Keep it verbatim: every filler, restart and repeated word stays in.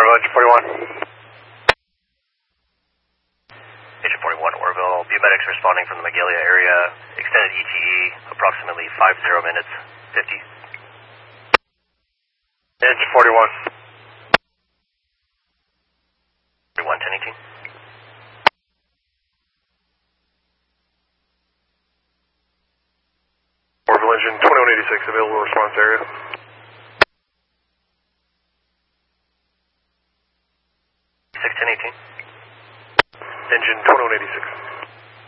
Orville, engine forty-one. Engine forty-one, Orville. Biomedics responding from the Magalia area. Extended E T E, approximately five zero minutes, fifty. Engine forty-one. forty-one, ten eighteen. Orville engine twenty-one eighty-six, available response area.